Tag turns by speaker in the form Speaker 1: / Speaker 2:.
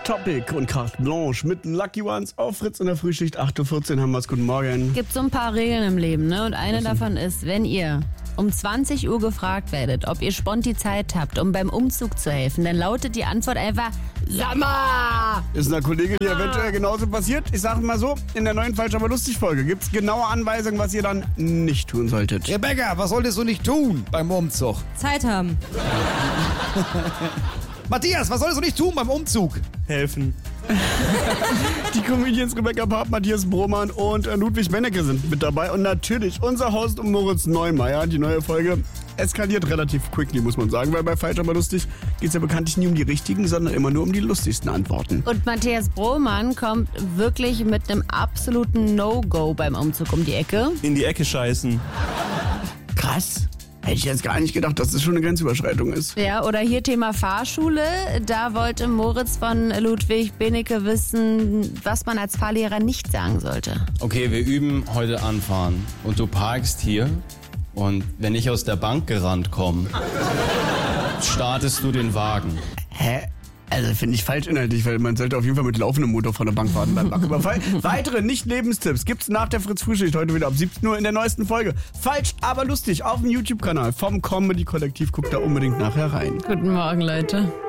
Speaker 1: Topic und Carte Blanche mit Lucky Ones auf Fritz in der Frühschicht. 8.14 Uhr haben wir es. Guten Morgen.
Speaker 2: Gibt so ein paar Regeln im Leben, ne? Und eine davon ist, wenn ihr um 20 Uhr gefragt werdet, ob ihr sponti Zeit habt, um beim Umzug zu helfen, dann lautet die Antwort einfach Sommer!
Speaker 1: Ist einer Kollegin hier eventuell genauso passiert. Ich sage mal so, in der neuen Falsch aber lustig Folge gibt es genaue Anweisungen, was ihr dann nicht tun solltet.
Speaker 3: Rebecca, was solltest du nicht tun beim Umzug?
Speaker 4: Zeit haben.
Speaker 3: Matthias, was solltest du nicht tun beim Umzug?
Speaker 5: Helfen.
Speaker 1: Die Comedians Rebecca Papp, Matthias Brohmann und Ludwig Mennecke sind mit dabei. Und natürlich unser Host Moritz Neumeier. Die neue Folge eskaliert relativ quickly, muss man sagen, weil bei Falsch aber lustig geht es ja bekanntlich nie um die richtigen, sondern immer nur um die lustigsten Antworten.
Speaker 2: Und Matthias Brohmann kommt wirklich mit einem absoluten No-Go beim Umzug um die Ecke.
Speaker 5: In die Ecke scheißen.
Speaker 1: Krass. Hätte ich jetzt gar nicht gedacht, dass das schon eine Grenzüberschreitung ist.
Speaker 2: Ja, oder hier Thema Fahrschule. Da wollte Moritz von Ludwig Benecke wissen, was man als Fahrlehrer nicht sagen sollte.
Speaker 6: Okay, wir üben heute anfahren und du parkst hier und wenn ich aus der Bank gerannt komme, startest du den Wagen.
Speaker 1: Hä? Also finde ich falsch inhaltlich, weil man sollte auf jeden Fall mit laufendem Motor von der Bank warten beim Banküberfall. Weitere Nicht-Lebenstipps gibt's nach der Fritz-Frühschicht heute wieder ab 17 Uhr in der neuesten Folge. Falsch, aber lustig auf dem YouTube-Kanal vom Comedy-Kollektiv. Guckt da unbedingt nachher rein.
Speaker 2: Guten Morgen, Leute.